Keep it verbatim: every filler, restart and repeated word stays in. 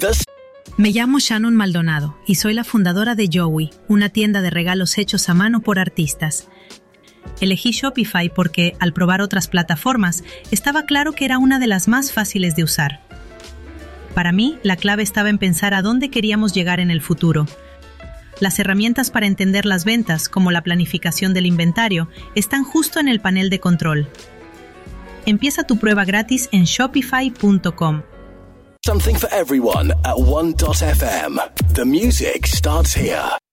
The... Me llamo Shannon Maldonado y soy la fundadora de Joey, una tienda de regalos hechos a mano por artistas. Elegí Shopify porque, al probar otras plataformas, estaba claro que era una de las más fáciles de usar. Para mí, la clave estaba en pensar a dónde queríamos llegar en el futuro. Las herramientas para entender las ventas, como la planificación del inventario, están justo en el panel de control. Empieza tu prueba gratis en shopify punto com. Something for everyone at one dot f m. The music starts here.